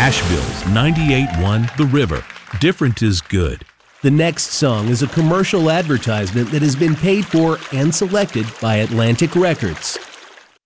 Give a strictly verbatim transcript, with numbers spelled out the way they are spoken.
Asheville's ninety-eight point one The River. Different is good. The next song is a commercial advertisement that has been paid for and selected by Atlantic Records.